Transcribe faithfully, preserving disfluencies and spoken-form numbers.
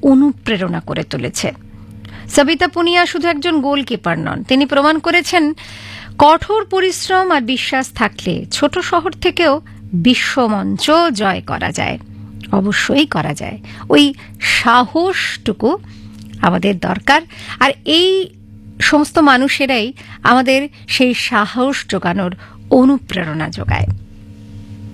অনুপ্রেরণা করে তুলেছে। সবিতা পুনিয়া শুধু একজন গোলকিপার নন, তিনি প্রমাণ করেছেন কঠোর পরিশ্রম আর বিশ্বাস থাকলে ছোট শহর থেকেও বিশ্বমঞ্চ জয় করা যায়। অবশ্যই করা যায়, ওই সাহসটুকু আমাদের দরকার। আর এই সমস্ত মানুষেরাই আমাদের সেই সাহস জোগানোর অনুপ্রেরণা যোগায়।